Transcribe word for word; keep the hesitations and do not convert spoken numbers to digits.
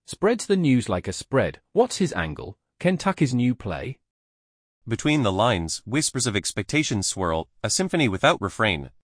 Spreads the news like a spread. What's his angle? Kentucky's new play? Between the lines, whispers of expectation swirl, a symphony without refrain,